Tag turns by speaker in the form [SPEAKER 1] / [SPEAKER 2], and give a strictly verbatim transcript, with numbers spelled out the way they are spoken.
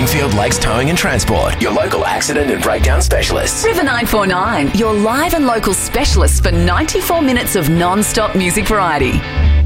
[SPEAKER 1] Winfield Lakes Towing and Transport, your local accident and breakdown specialists.
[SPEAKER 2] River nine four nine, your live and local specialists for ninety-four minutes of non-stop music variety.